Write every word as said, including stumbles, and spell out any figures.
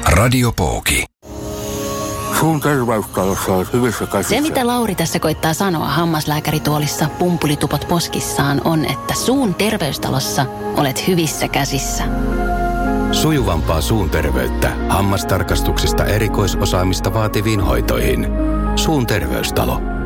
Radiopooki. Suun terveystalossa on hyvissä käsissä. Se, mitä Lauri tässä koittaa sanoa hammaslääkärituolissa pumpulitupot poskissaan, on, että suun terveystalossa olet hyvissä käsissä. Sujuvampaa suun terveyttä hammastarkastuksista erikoisosaamista vaativiin hoitoihin. Suun terveystalo.